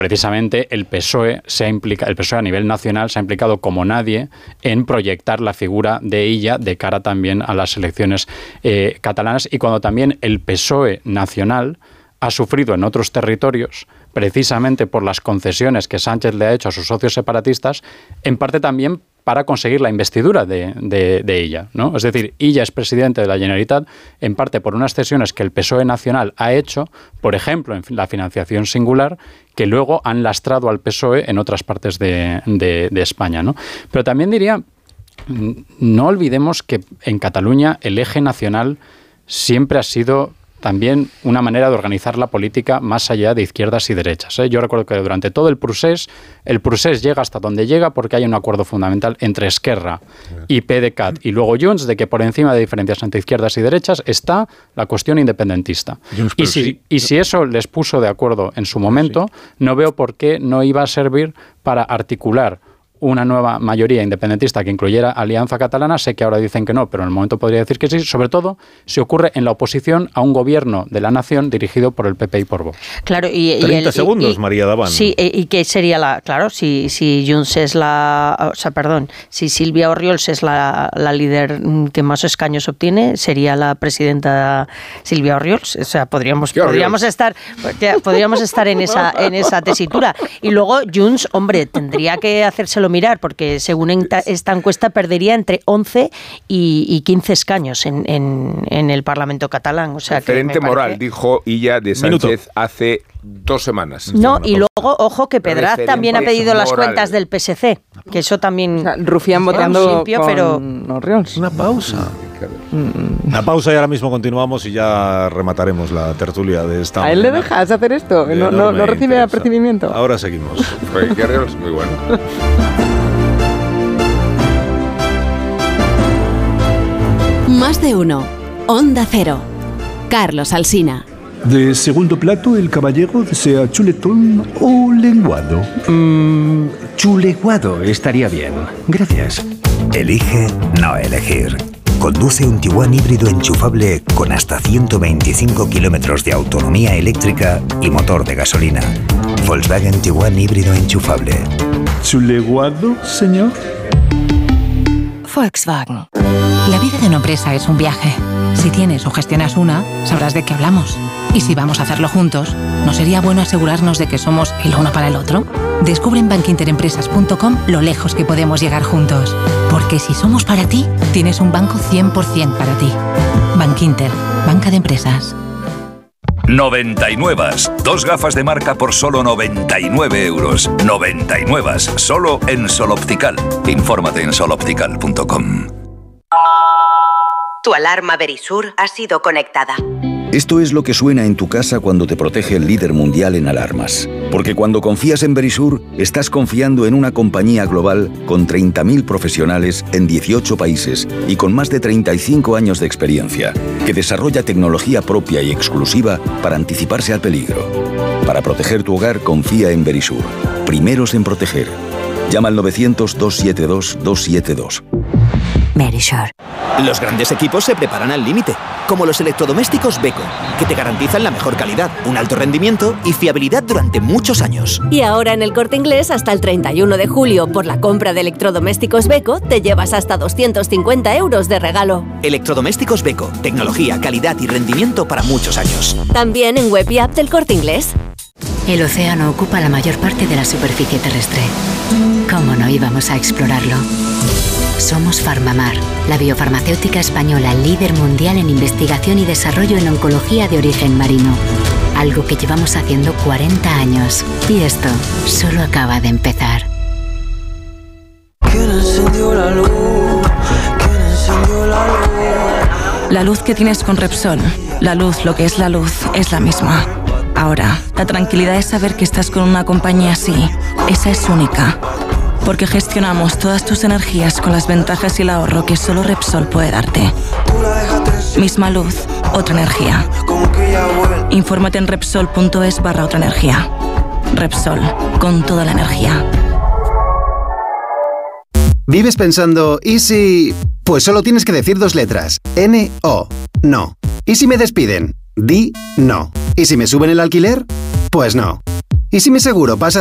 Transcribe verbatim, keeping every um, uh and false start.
precisamente el P S O E se ha implica, el P S O E a nivel nacional se ha implicado como nadie en proyectar la figura de ella de cara también a las elecciones eh, catalanas, y cuando también el P S O E nacional ha sufrido en otros territorios precisamente por las concesiones que Sánchez le ha hecho a sus socios separatistas, en parte también para conseguir la investidura de, de, de ella, ¿no? Es decir, ella es presidente de la Generalitat en parte por unas cesiones que el P S O E nacional ha hecho, por ejemplo, en la financiación singular, que luego han lastrado al P S O E en otras partes de, de, de España, ¿no? Pero también diría, no olvidemos que en Cataluña el eje nacional siempre ha sido también una manera de organizar la política más allá de izquierdas y derechas, ¿eh? Yo recuerdo que durante todo el procés, el procés llega hasta donde llega porque hay un acuerdo fundamental entre Esquerra y PDeCAT y luego Junts de que por encima de diferencias entre izquierdas y derechas está la cuestión independentista. Junts, y, si, sí. y si eso les puso de acuerdo en su momento, sí. no veo por qué no iba a servir para articular una nueva mayoría independentista que incluyera Alianza Catalana. Sé que ahora dicen que no, pero en el momento podría decir que sí. Sobre todo, se ocurre en la oposición a un gobierno de la nación dirigido por el P P y por Vox. Claro, y, treinta y el, segundos, y, María Davant. Sí, y que sería la... Claro, si, si Junts es la... O sea, perdón, si Sílvia Orriols es la, la líder que más escaños obtiene, sería la presidenta Sílvia Orriols. O sea, podríamos, podríamos estar podríamos estar en esa, en esa tesitura. Y luego Junts, hombre, tendría que hacérselo mirar, porque según esta encuesta perdería entre once y quince escaños en, en, en el Parlamento catalán. O sea, referente que me moral, parece... dijo ella de Sánchez Minuto. hace dos semanas. No, y luego, ojo, que Pedraz también ha pedido moral. Las cuentas del P S C, que eso también... O sea, Rufián votando limpio, con pero... Orriols. Una pausa. Una pausa y ahora mismo continuamos y ya remataremos la tertulia de esta ¿A él le dejas hacer esto? ¿No, no, no recibe interesa. apercibimiento? Ahora seguimos. Oye, Orriols, muy bueno. Más de uno. Onda Cero. Carlos Alsina. De segundo plato, el caballero desea chuletón o lenguado. Mmm, chuleguado estaría bien. Gracias. Elige no elegir. Conduce un Tiguan híbrido enchufable con hasta ciento veinticinco kilómetros de autonomía eléctrica y motor de gasolina. Volkswagen Tiguan híbrido enchufable. ¿Chuleguado, señor? Volkswagen. La vida de una empresa es un viaje. Si tienes o gestionas una, sabrás de qué hablamos. Y si vamos a hacerlo juntos, ¿no sería bueno asegurarnos de que somos el uno para el otro? Descubre en bankinterempresas punto com lo lejos que podemos llegar juntos. Porque si somos para ti, tienes un banco cien por ciento para ti. Bankinter, banca de empresas. noventa y nueve. Dos gafas de marca por solo noventa y nueve euros. noventa y nueve. Solo en Sol Optical. Infórmate en sol optical punto com. Tu alarma Verisur ha sido conectada. Esto es lo que suena en tu casa cuando te protege el líder mundial en alarmas. Porque cuando confías en Verisur, estás confiando en una compañía global con treinta mil profesionales en dieciocho países y con más de treinta y cinco años de experiencia, que desarrolla tecnología propia y exclusiva para anticiparse al peligro. Para proteger tu hogar, confía en Verisur. Primeros en proteger. Llama al novecientos, doscientos setenta y dos, doscientos setenta y dos. Verisur. Los grandes equipos se preparan al límite, como los electrodomésticos Beko, que te garantizan la mejor calidad, un alto rendimiento y fiabilidad durante muchos años. Y ahora en El Corte Inglés, hasta el treinta y uno de julio, por la compra de electrodomésticos Beko, te llevas hasta doscientos cincuenta euros de regalo. Electrodomésticos Beko, tecnología, calidad y rendimiento para muchos años. También en web y app del Corte Inglés. El océano ocupa la mayor parte de la superficie terrestre. ¿Cómo no íbamos a explorarlo? Somos Farmamar, la biofarmacéutica española líder mundial en investigación y desarrollo en oncología de origen marino. Algo que llevamos haciendo cuarenta años. Y esto solo acaba de empezar. ¿Quién encendió la luz? ¿Quién encendió la luz? La luz que tienes con Repsol, la luz, lo que es la luz, es la misma. Ahora, la tranquilidad es saber que estás con una compañía así. Esa es única. Porque gestionamos todas tus energías con las ventajas y el ahorro que solo Repsol puede darte. Misma luz, otra energía. Infórmate en Repsol punto es barra otra energía. Repsol, con toda la energía. ¿Vives pensando, ¿y si...? Pues solo tienes que decir dos letras. N O. No. ¿Y si me despiden? Di no. ¿Y si me suben el alquiler? Pues no. ¿Y si mi seguro pasa